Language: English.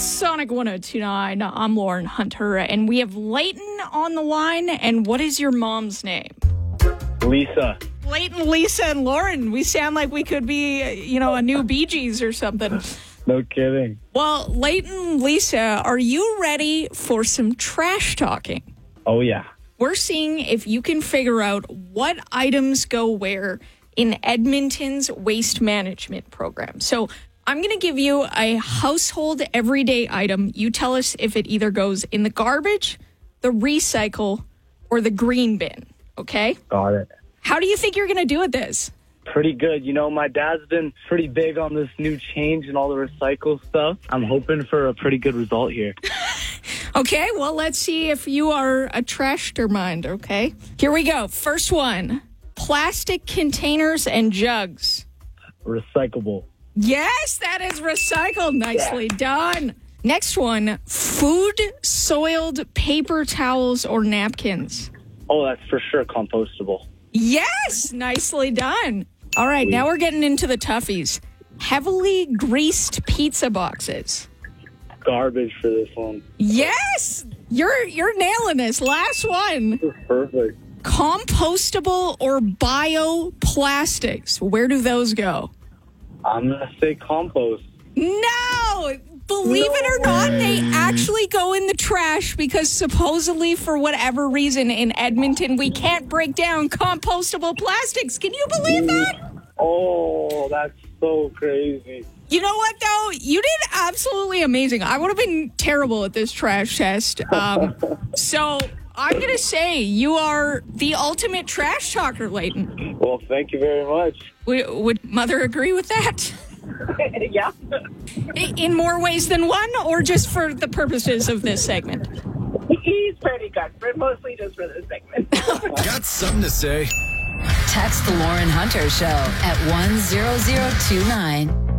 Sonic 102.9. I'm Lauren Hunter, and we have Leighton on the line. And what is your mom's name? Lisa. Leighton, Lisa, and Lauren. We sound like we could be, a new Bee Gees or something. No kidding. Well, Leighton, Lisa, are you ready for some trash talking? Oh, yeah. We're seeing if you can figure out what items go where in Edmonton's waste management program. So I'm going to give you a household everyday item. You tell us if it either goes in the garbage, the recycle, or the green bin, okay? Got it. How do you think you're going to do at this? Pretty good. My dad's been pretty big on this new change and all the recycle stuff. I'm hoping for a pretty good result here. Okay, well, let's see if you are a trashtermind, okay? Here we go. First one, plastic containers and jugs. Recyclable. Yes, that is recycled. Nicely done. Next one, food, soiled paper towels or napkins. Oh, that's for sure compostable. Yes, nicely done. All right, now we're getting into the toughies. Heavily greased pizza boxes. Garbage for this one. Yes, you're nailing this. Last one. Perfect. Compostable or bioplastics. Where do those go? I'm going to say compost. No! Believe it or not, they actually go in the trash because supposedly for whatever reason in Edmonton, we can't break down compostable plastics. Can you believe that? Oh, that's so crazy. You know what, though? You did absolutely amazing. I would have been terrible at this trash test. So I'm going to say you are the ultimate trash talker, Leighton. Well, thank you very much. Would Mother agree with that? Yeah. In more ways than one, or just for the purposes of this segment? He's pretty good, but mostly just for this segment. Got something to say? Text the Lauren Hunter Show at 10029.